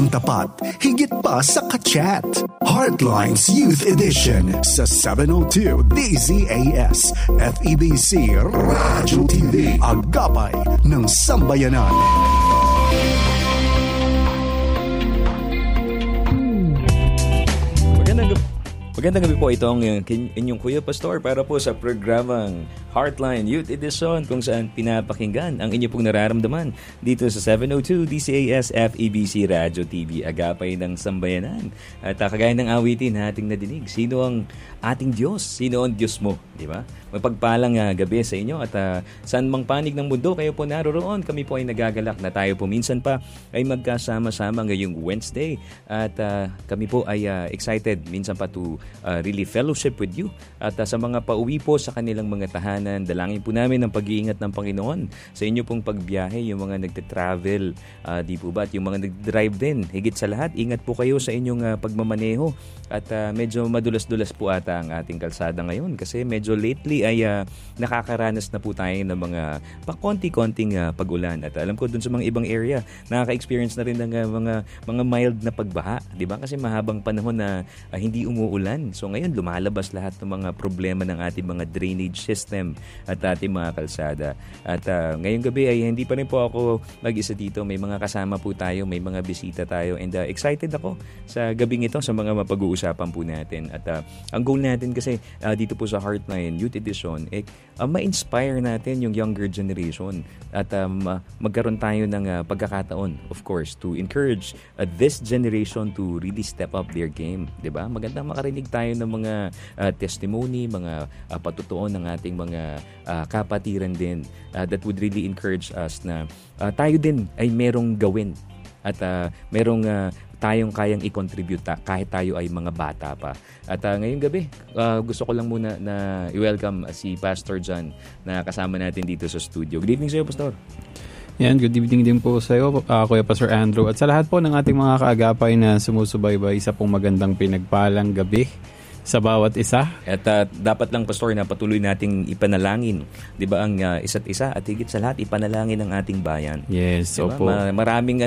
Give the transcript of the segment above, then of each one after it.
Tapat, higit pa sa ka-chat. Heartlines Youth Edition sa 702 DZAS FEBC Radyo TV. Agapay ng Sambayanan. Magandang gabi po, ito ang inyong Kuya Pastor para po sa programang Heartline Youth Edition kung saan pinapakinggan ang inyo pong nararamdaman dito sa 702 DCAS FEBC Radio TV, Agapay ng Sambayanan. At kagaya ng awitin ating nadinig, sino ang ating Diyos? Sino ang Diyos mo? Di ba? Magpagpalang gabi sa inyo at saan mang panig ng mundo kayo po naroroon, kami po ay nagagalak na tayo po minsan pa ay magkasama-sama ngayong Wednesday at kami po ay excited minsan pa to really fellowship with you at sa mga pauwi po sa kanilang mga tahanan, dalangin po namin ang pag-iingat ng Panginoon sa inyo pong pagbiyahe, yung mga nagte-travel, di po ba, at yung mga nag-drive din, higit sa lahat, ingat po kayo sa inyong pagmamaneho at medyo madulas-dulas po ata ang ating kalsada ngayon kasi medyo lately ay nakakaranas na po tayo ng mga pakonti-konting pag-ulan at alam ko dun sa mga ibang area nakaka-experience na rin ng mga mild na pagbaha, di ba? Kasi mahabang panahon na hindi umuulan. So ngayon lumalabas lahat ng mga problema ng ating mga drainage system at ating mga kalsada. At ngayong gabi ay hindi pa rin po ako mag-isa dito. May mga kasama po tayo, may mga bisita tayo and excited ako sa gabing ito sa mga mapag-uusapan po natin. At ang goal natin kasi dito po sa Heartline Youth Edition ma-inspire natin yung younger generation at magkaroon tayo ng pagkakataon, of course, to encourage this generation to really step up their game, 'di ba? Magandang makarinig tayo ng mga testimony, mga patutuon ng ating mga kapatiran din that would really encourage us na tayo din ay merong gawin at merong tayong kayang i-contribute kahit tayo ay mga bata pa. At ngayong gabi, gusto ko lang muna na i-welcome si Pastor John na kasama natin dito sa studio. Good evening sa iyo, Pastor. Yan, good evening din po sa iyo, Kuya Pastor Andrew. At sa lahat po ng ating mga kaagapay na sumusubaybay, isa pong magandang pinagpalang gabi sa bawat isa. At dapat lang, Pastor, na patuloy nating ipanalangin, 'di ba, ang isa't isa at higit sa lahat ipanalangin ang ating bayan. Yes, diba? opo. Maraming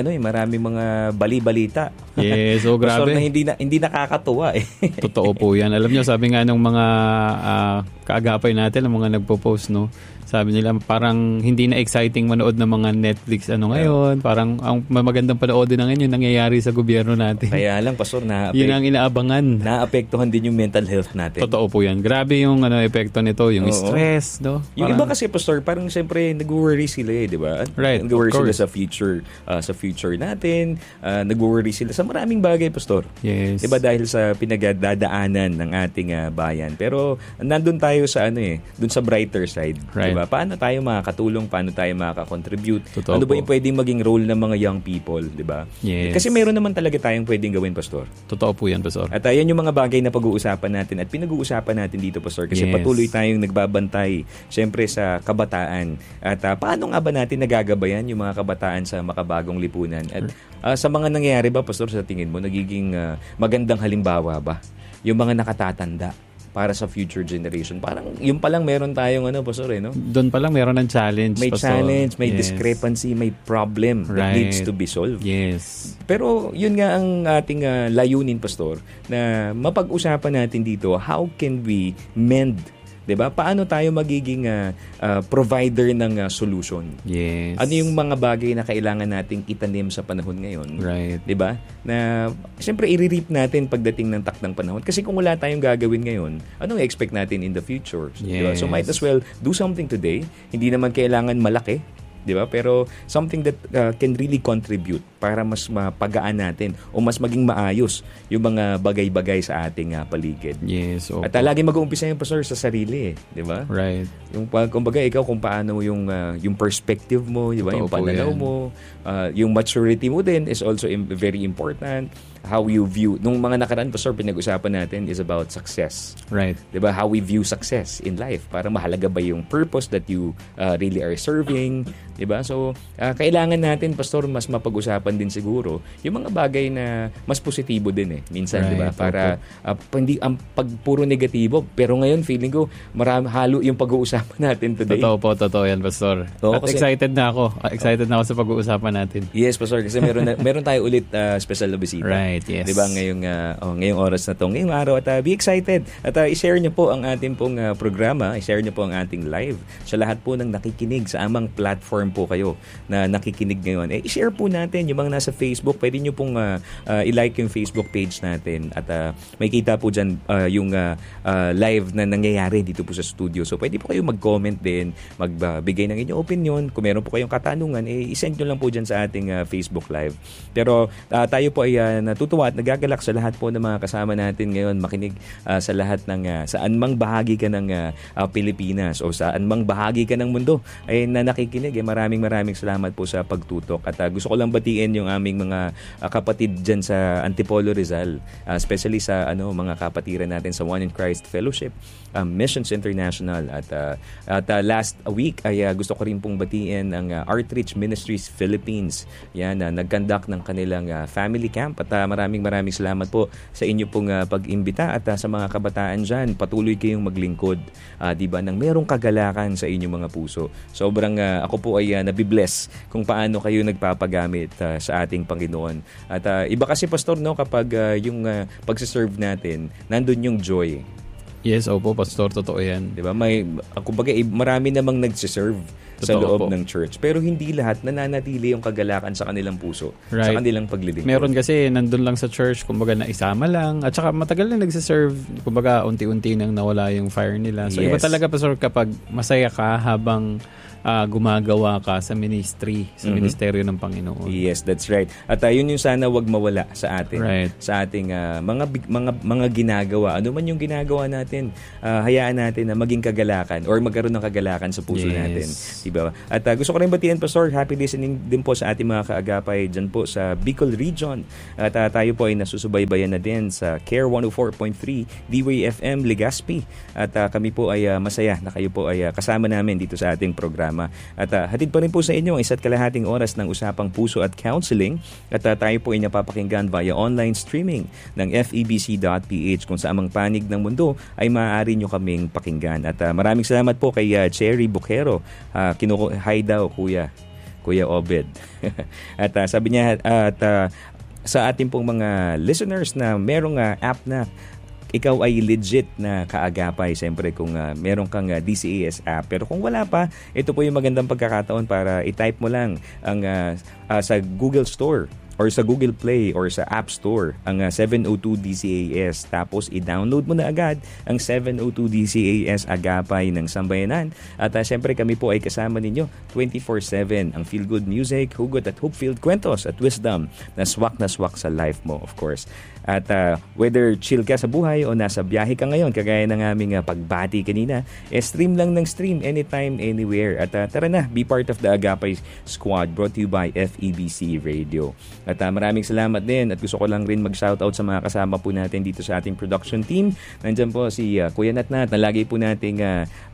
mga bali-balita. Yes, so grabe. Pastor, na hindi nakakatuwa eh. Totoo po 'yan. Alam niyo, sabi nga ng mga kaagapay natin, ng mga nagpo-post, no. Sabi nila parang hindi na exciting manood ng mga Netflix ngayon. Parang ang magandang panoodin na ngayon yung nangyayari sa gobyerno natin. Kaya lang, Pastor, yun ang inaabangan. Naapektuhan din yung mental health natin. Totoo po yan. Grabe yung epekto nito, yung stress, no? Yung iba kasi, Pastor, parang siyempre nag-worry sila di ba? Right, nag-worry sila sa future natin. Nag-worry sila sa maraming bagay, Pastor. Yes. Diba, dahil sa pinagdadaanan ng ating bayan. Pero nandun tayo sa dun sa brighter side. Right. Diba? Paano tayo makakatulong? Paano tayo makaka-contribute? Totoo ano ba po. yung pwedeng maging role ng mga young people, di ba? Yes. Kasi meron naman talaga tayong pwedeng gawin, Pastor. Totoo po yan, Pastor. At yan yung mga bagay na pag-uusapan natin at pinag-uusapan natin dito, Pastor. Kasi patuloy tayong nagbabantay, syempre, sa kabataan. At paano nga ba natin nagagabayan yung mga kabataan sa makabagong lipunan? At sa mga nangyayari ba, Pastor, sa tingin mo, nagiging magandang halimbawa ba yung mga nakatatanda para sa future generation? Parang yung palang meron tayong Pastor, no? Doon pa lang meron ng challenge, may Pastor. Challenge, may discrepancy, may problem that needs to be solved. Yes. Pero yun nga ang ating layunin, Pastor, na mapag-usapan natin dito, how can we mend, 'di ba? Paano tayo magiging provider ng solution? Yes. Ano yung mga bagay na kailangan nating itanim sa panahon ngayon? Right. 'Di ba? Na siyempre i-reap natin pagdating ng takdang panahon kasi kung wala tayong gagawin ngayon, anong i-expect natin in the future? Yes. Diba? So might as well do something today. Hindi naman kailangan malaki, 'di ba? Pero something that can really contribute para mas mapagaan natin o mas maging maayos yung mga bagay-bagay sa ating paligid. Yes. At lagi mag-uumpisa yung, Pastor, sa sarili, 'di ba? Right. Yung kumbaga ikaw kung paano yung perspective mo, 'di ba? Yung pananaw mo, yung maturity mo din is also very important. How you view nung mga nakaraan, Pastor, pinag-usapan natin is about success. Right. 'Di ba? How we view success in life. Para mahalaga ba yung purpose that you really are serving? Diba? So, kailangan natin, Pastor, mas mapag-usapan din siguro yung mga bagay na mas positibo din minsan, right, diba? Para hindi ang puro negatibo. Pero ngayon, feeling ko, halo yung pag-uusapan natin today. Totoo yan, Pastor. At excited na ako. Excited na ako sa pag-uusapan natin. Yes, Pastor, kasi meron tayo ulit special na bisita. Right, yes. Diba? Ngayong oras na to, ngayong araw, at be excited. At i-share niyo po ang ating pong programa, i-share niyo po ang ating live sa lahat po ng nakikinig sa amang platform po kayo na nakikinig ngayon. I-share po natin yung mga nasa Facebook. Pwede nyo pong i-like yung Facebook page natin at may kita po dyan yung live na nangyayari dito po sa studio. So pwede po kayo mag-comment din, magbigay ng inyong opinion. Kung meron po kayong katanungan, i-send nyo lang po dyan sa ating Facebook Live. Pero tayo po ay natutuwa at nagagalak sa lahat po ng mga kasama natin ngayon makinig sa lahat ng saan mang bahagi ka ng Pilipinas o saan mang bahagi ka ng mundo ay na nakikinig. Maraming salamat po sa pagtutok. At gusto ko lang batiin yung aming mga kapatid dyan sa Antipolo Rizal, especially sa mga kapatiran natin sa One in Christ Fellowship, Missions International. At last week ay gusto ko rin pong batiin ang Outreach Ministries Philippines. Yan, nag-conduct ng kanilang family camp. At maraming salamat po sa inyo pong pag-imbita at sa mga kabataan dyan. Patuloy kayong maglingkod, diba, nang merong kagalakan sa inyong mga puso. Sobrang ako po ay nabibless kung paano kayo nagpapagamit sa ating Panginoon. At iba kasi, Pastor, kapag yung pagsiserve natin, nandun yung joy. Yes, opo, Pastor, totoo yan. Diba? Kumbaga, marami namang nagsiserve sa loob ng church. Pero hindi lahat nananatili yung kagalakan sa kanilang puso, sa kanilang paglilingkod. Meron kasi nandun lang sa church, kumbaga naisama lang, at saka matagal na nagsiserve, kumbaga unti-unti nang nawala yung fire nila. So iba talaga, Pastor, kapag masaya ka habang gumagawa ka sa ministry, sa ministeryo ng Panginoon. Yes, that's right. At yun yung sana wag mawala sa atin. Right. Sa ating mga ginagawa. Ano man yung ginagawa natin, hayaan natin na maging kagalakan or magkaroon ng kagalakan sa puso natin. Diba? At gusto ko rin batiin, Pastor, happy listening din po sa ating mga kaagapay dyan po sa Bicol Region. At tayo po ay nasusubaybayan na din sa Care 104.3 D-Way FM Legazpi. At kami po ay masaya na kayo po ay kasama namin dito sa ating programa. At hatid pa rin po sa inyo ang 1.5 oras ng Usapang Puso at Counseling. At tayo po ay napapakinggan via online streaming ng febc.ph kung sa amang panig ng mundo ay maaari nyo kaming pakinggan. At maraming salamat po kay Cherry Buquero. Hi daw, Kuya Obed. At sabi niya, sa ating pong mga listeners na merong app na ikaw ay legit na kaagapay, siyempre kung meron kang DCAS app. Pero kung wala pa, ito po yung magandang pagkakataon para i-type mo lang ang sa Google Store or sa Google Play or sa App Store ang 702 DCAS. Tapos i-download mo na agad ang 702 DCAS Agapay ng Sambayanan. At siyempre kami po ay kasama ninyo 24/7. Ang feel good music, hugot at hope-filled kwentos at wisdom na swak sa life mo, of course. At whether chill ka sa buhay o nasa biyahe ka ngayon, kagaya ng aming pagbati kanina, stream lang ng stream anytime, anywhere. At tara na, be part of the Agapay Squad, brought to you by FEBC Radio. At maraming salamat din at gusto ko lang rin mag-shoutout sa mga kasama po natin dito sa ating production team. Nandyan po si Kuya Natnat na lagi po nating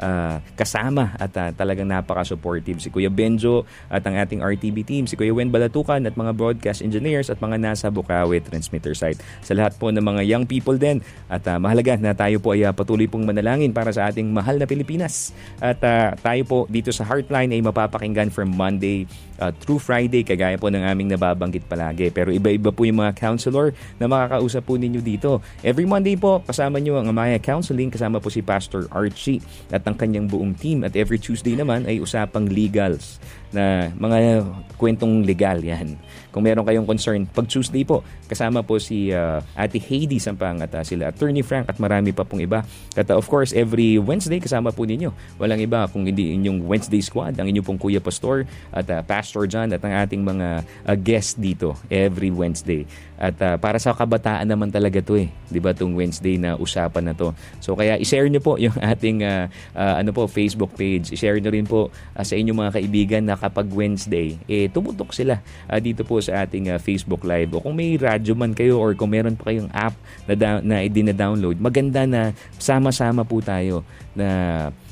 kasama at talagang napaka-supportive. Si Kuya Benjo at ang ating RTB team, si Kuya Wen Balatukan at mga broadcast engineers at mga nasa Bukawi transmitter site. Sa lahat po ng mga young people din at mahalaga na tayo po ay patuloy pong manalangin para sa ating mahal na Pilipinas. At tayo po dito sa Heartline ay mapapakinggan from Monday through Friday, kagaya po ng aming nababanggit palagi. Pero iba-iba po yung mga counselor na makakausap po ninyo dito. Every Monday po, kasama nyo ang Amaya Counseling, kasama po si Pastor Archie at ang kanyang buong team. At every Tuesday naman ay usapang legals na mga kwentong legal yan. Kung meron kayong concern, pag Tuesday po, kasama po si Ate Heidi Sampang at sila Attorney Frank at marami pa pong iba. At of course, every Wednesday kasama po ninyo. Walang iba kung hindi inyong Wednesday squad, ang inyong pong Kuya Pastor at Pastor John at ang ating mga guest dito every Wednesday. At para sa kabataan naman talaga to di ba, itong Wednesday na usapan na to. So kaya i-share nyo po yung ating Facebook page. I-share nyo rin po sa inyong mga kaibigan na kapag Wednesday, tumutok sila dito po sa ating Facebook Live. O kung may radyo man kayo or kung meron pa kayong app na dina-download, maganda na sama-sama po tayo na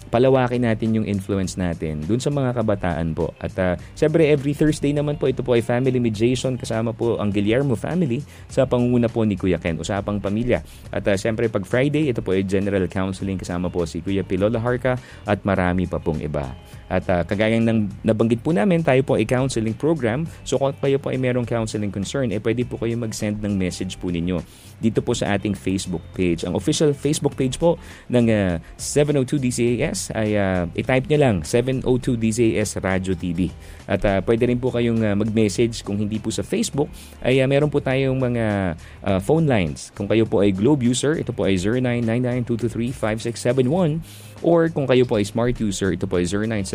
palawakin natin yung influence natin dun sa mga kabataan po. At siyempre, every Thursday naman po, ito po ay Family Mediation kasama po ang Guillermo family sa pangunguna po ni Kuya Ken, Usapang Pamilya. At siyempre, pag Friday, ito po ay General Counseling kasama po si Kuya Pilola Harca at marami pa pong iba. At kagayang ng nabanggit po namin, tayo po ay counseling program. So kung kayo po ay merong counseling concern, pwede po kayo mag-send ng message po ninyo dito po sa ating Facebook page. Ang official Facebook page po ng 702 DZAS ay i-type nyo lang 702 DZAS Radio TV. At pwede rin po kayong mag-message kung hindi po sa Facebook ay meron po tayong mga phone lines. Kung kayo po ay Globe user, ito po ay 0999-223-5671. Or kung kayo po ay Smart user, ito po ay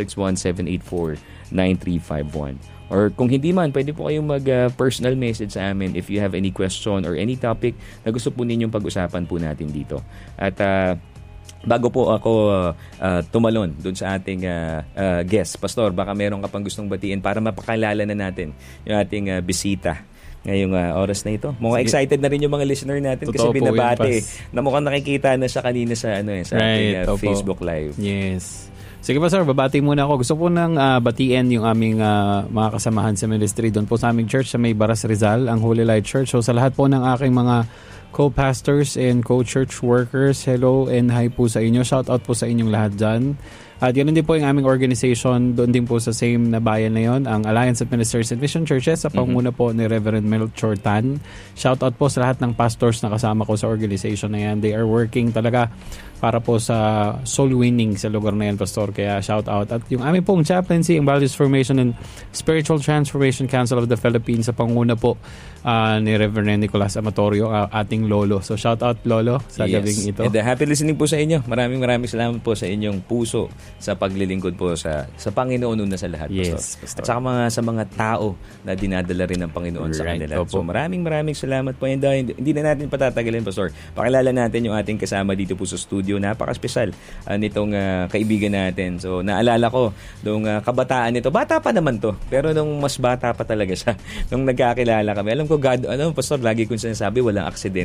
0961-784-9351. Or kung hindi man, pwede po kayong mag-personal message sa amin if you have any question or any topic na gusto po ninyong pag-usapan po natin dito. At bago po ako tumalon dun sa ating guest, Pastor, baka meron ka pang gustong batiin para mapakilala na natin yung ating bisita ngayong oras na ito. Mukhang excited na rin yung mga listener natin. Totoo kasi binabati na mukhang nakikita na siya kanina sa sa ating Facebook Live. Yes. Sige pa, sir, babati muna ako. Gusto po nang batiin yung aming mga kasamahan sa ministry doon po sa aming church sa May Baras Rizal, ang Holy Light Church. So sa lahat po ng aking mga co-pastors and co-church workers, hello and hi po sa inyo. Shout out po sa inyong lahat dyan. At yun din po yung aming organization, doon din po sa same na bayan na yun, ang Alliance of Ministers and Mission Churches, sa panguna po ni Reverend Melchor Tan. Shout out po sa lahat ng pastors na kasama ko sa organization na yan. They are working talaga para po sa soul winning sa lugar na yan, Pastor. Kaya shout out. At yung aming pong chaplaincy, ang Values Formation and Spiritual Transformation Council of the Philippines, sa panguna po ni Reverend Nicolas Amatorio, ating lolo. So shout out, Lolo, sa gabing ito. And happy listening po sa inyo. Maraming salamat po sa inyong puso sa paglilingkod po sa Panginoon una sa lahat, Pastor. At saka sa mga tao na dinadala rin ng Panginoon sa kanila. So maraming salamat po. And hindi na natin patatagalin, Pastor. Pakilala natin yung ating kasama dito po sa studio. Napaka-special nitong kaibigan natin. So naalala ko nung kabataan nito. Bata pa naman to. Pero nung mas bata pa talaga siya. Nung nagkakilala kami. Alam ko, Pastor, lagi kong sinasabi, walang aksidente